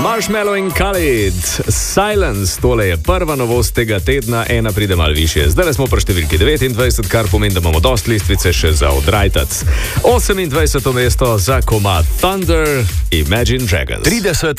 Marshmallow in Khalid, Silence, tole je prva novost tega tedna, ena pride malo više. Zdaj smo pri številki 29, kar pomeni, da imamo dost listvice še za odrajtac. 28. mesto za komad Thunder, Imagine Dragons. 30